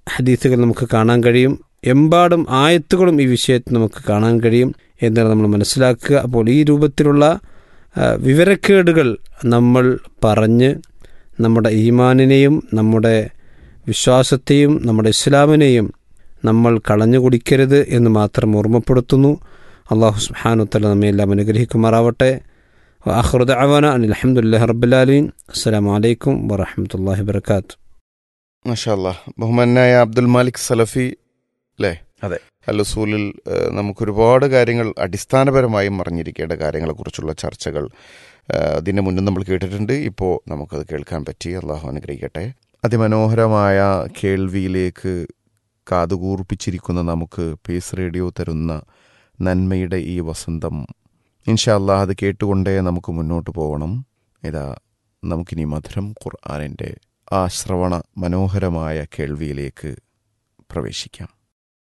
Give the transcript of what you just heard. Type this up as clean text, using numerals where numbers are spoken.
ഹദീസുകൾ നമുക്ക് കാണാൻ കഴിയും. എമ്പാടും ആയത്തുകളും ഈ വിഷയത്തിൽ നമുക്ക് കാണാൻ കഴിയും എന്നാണ് നമ്മൾ മനസ്സിലാക്കുക. അപ്പോൾ ഈ രൂപത്തിലുള്ള വിവരക്കേടുകൾ നമ്മൾ പറഞ്ഞ് നമ്മുടെ ഈമാനിനെയും നമ്മുടെ വിശ്വാസത്തെയും നമ്മുടെ ഇസ്ലാമിനെയും നമ്മൾ കളഞ്ഞു കുടിക്കരുത് എന്ന് മാത്രം ഓർമ്മപ്പെടുത്തുന്നു. അല്ലാഹു സുബ്ഹാനഹു വ തആല നമ്മെ എല്ലാം അനുഗ്രഹിക്കുമാറാവട്ടെ. വആഖിറു ദഅവാനാ അനിൽ ഹംദുലില്ലാഹി റബ്ബിൽ ആലമീൻ. അസ്സലാമു അലൈക്കും വറഹ്മത്തുള്ളാഹി വബറകാതുഹു. മാഷാ അല്ലാഹ്. ബഹുമാന്യനായ അബ്ദുൽ മാലിക് സലഫി അല്ലേ? അതെ. അൽ-ഉസൂലിൽ നമുക്കൊരുപാട് കാര്യങ്ങൾ അടിസ്ഥാനപരമായും അറിഞ്ഞിരിക്കേണ്ട കാര്യങ്ങളെക്കുറിച്ചുള്ള ചർച്ചകൾ അതിന് മുന്നേ നമ്മൾ കേട്ടിട്ടുണ്ട്. ഇപ്പോൾ നമുക്കത് കേൾക്കാൻ പറ്റി. അള്ളാഹു അനുഗ്രഹിക്കട്ടെ. അതിമനോഹരമായ കേൾവിയിലേക്ക് കാതുകൂർപ്പിച്ചിരിക്കുന്ന നമുക്ക് പീസ് റേഡിയോ തരുന്ന നന്മയുടെ ഈ വസന്തം ഇൻഷാ അല്ലാഹ് അത് കേട്ടുകൊണ്ടേ നമുക്ക് മുന്നോട്ട് പോകണം. ഇതാ നമുക്കിനി മധുരം ഖുർആനിൻ്റെ ആ ശ്രവണ മനോഹരമായ കേൾവിയിലേക്ക് പ്രവേശിക്കാം.